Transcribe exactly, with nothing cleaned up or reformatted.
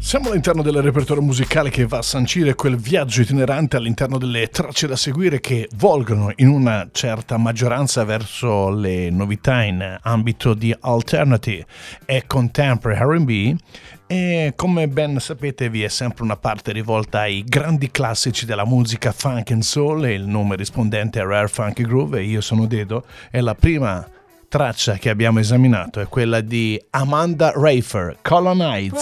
Siamo all'interno del repertorio musicale che va a sancire quel viaggio itinerante all'interno delle tracce da seguire che volgono in una certa maggioranza verso le novità in ambito di alternative e contemporary R and B. E come ben sapete vi è sempre una parte rivolta ai grandi classici della musica funk and soul, e il nome rispondente è Rare Funky Groove, e io sono Dedo, e la prima traccia che abbiamo esaminato è quella di Amanda Rayford, Colonize.